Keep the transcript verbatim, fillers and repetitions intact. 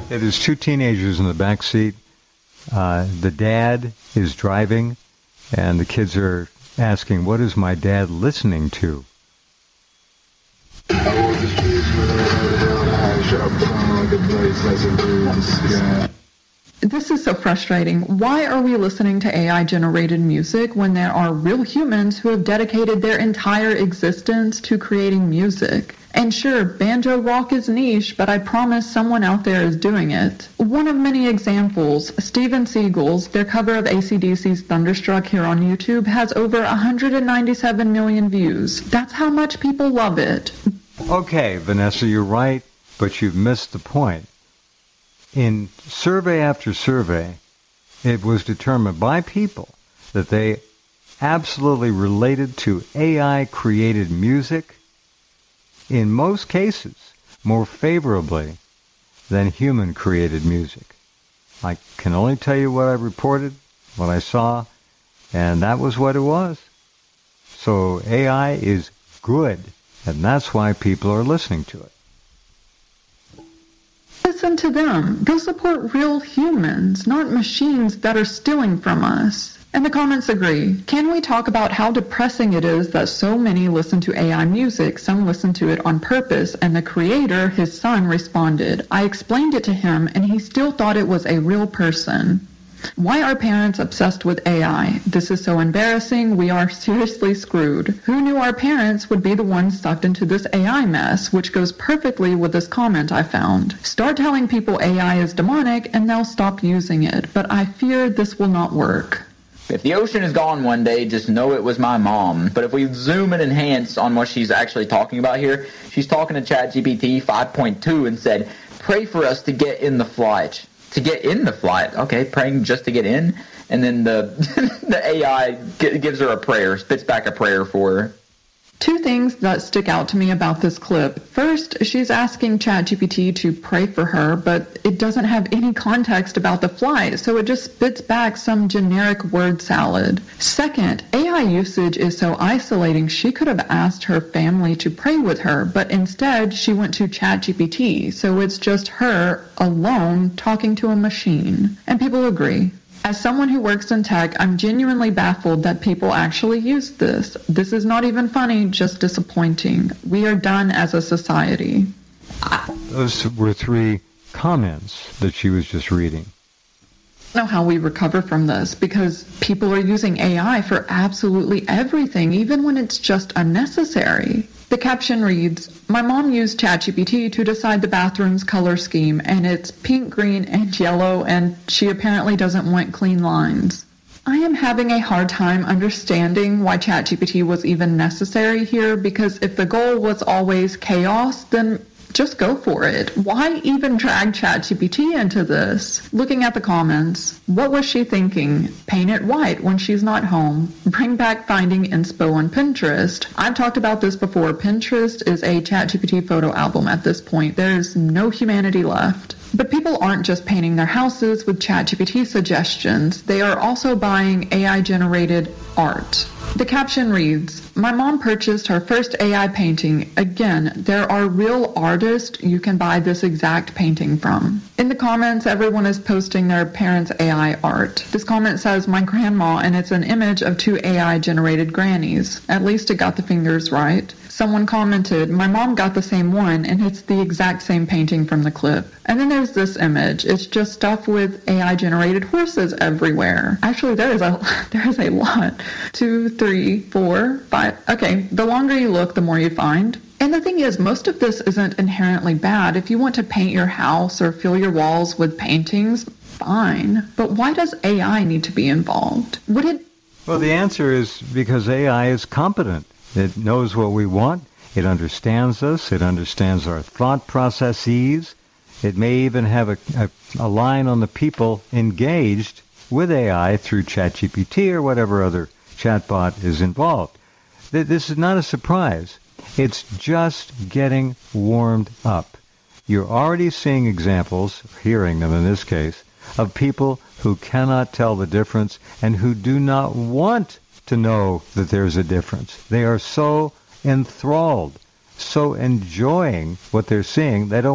Yeah, there's two teenagers in the back seat. Uh, the dad is driving, and the kids are asking, what is my dad listening to? This is so frustrating. Why are we listening to A I-generated music when there are real humans who have dedicated their entire existence to creating music? And sure, banjo rock is niche, but I promise someone out there is doing it. One of many examples, Steven Seagal's, their cover of A C D C's Thunderstruck here on YouTube, has over one hundred ninety-seven million views. That's how much people love it. Okay, Vanessa, you're right, but you've missed the point. In survey after survey, it was determined by people that they absolutely related to A I-created music, in most cases, more favorably than human-created music. I can only tell you what I reported, what I saw, and that was what it was. So A I is good, and that's why people are listening to it. Listen to them. They'll support real humans, not machines that are stealing from us. And the comments agree. Can we talk about how depressing it is that so many listen to A I music, some listen to it on purpose, and the creator, his son, responded, I explained it to him, and he still thought it was a real person. Why are parents obsessed with A I? This is so embarrassing. We are seriously screwed. Who knew our parents would be the ones sucked into this A I mess, which goes perfectly with this comment I found. Start telling people A I is demonic and they'll stop using it, but I fear this will not work. If the ocean is gone one day, just know it was my mom. But if we zoom and enhance on what she's actually talking about here, she's talking to ChatGPT five point two and said, pray for us to get in the flight. To get in the flight. Okay, praying just to get in. And then the the A I g- gives her a prayer, spits back a prayer for her. Two things that stick out to me about this clip. First, she's asking ChatGPT to pray for her, but it doesn't have any context about the flight, so it just spits back some generic word salad. Second, A I usage is so isolating she could have asked her family to pray with her, but instead she went to ChatGPT, so it's just her alone talking to a machine. And people agree. As someone who works in tech, I'm genuinely baffled that people actually use this. This is not even funny, just disappointing. We are done as a society. Those were three comments that she was just reading. I don't know how we recover from this, because people are using A I for absolutely everything, even when it's just unnecessary. The caption reads, my mom used ChatGPT to decide the bathroom's color scheme, and it's pink, green, and yellow, and she apparently doesn't want clean lines. I am having a hard time understanding why ChatGPT was even necessary here, because if the goal was always chaos, then just go for it. Why even drag ChatGPT into this? Looking at the comments, what was she thinking? Paint it white when she's not home. Bring back finding inspo on Pinterest. I've talked about this before. Pinterest is a ChatGPT photo album at this point. There's no humanity left. But people aren't just painting their houses with ChatGPT suggestions. They are also buying A I-generated art. The caption reads, my mom purchased her first A I painting. Again, there are real artists you can buy this exact painting from. In the comments, everyone is posting their parents' A I art. This comment says, my grandma, and it's an image of two A I-generated grannies. At least it got the fingers right. Someone commented, my mom got the same one, and it's the exact same painting from the clip. And then there's this image. It's just stuff with A I-generated horses everywhere. Actually, there is a there is a lot. Two, three, four, five. Okay, the longer you look, the more you find. And the thing is, most of this isn't inherently bad. If you want to paint your house or fill your walls with paintings, fine. But why does A I need to be involved? Would it... Well, the answer is because A I is competent. It knows what we want. It understands us. It understands our thought processes. It may even have a, a, a line on the people engaged with A I through ChatGPT or whatever other chatbot is involved. This is not a surprise. It's just getting warmed up. You're already seeing examples, hearing them in this case, of people who cannot tell the difference and who do not want to know that there's a difference. They are so enthralled, so enjoying what they're seeing, they don't